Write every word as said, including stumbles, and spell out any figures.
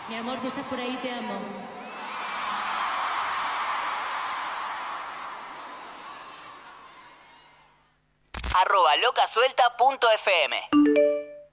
Mi amor, si estás por ahí, te amo. arroba locasuelta punto fm